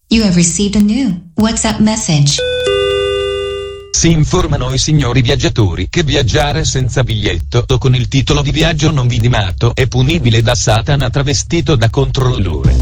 You have received a new WhatsApp message. Si informano i signori viaggiatori che viaggiare senza biglietto o con il titolo di viaggio non vidimato è punibile da Satana travestito da controllore.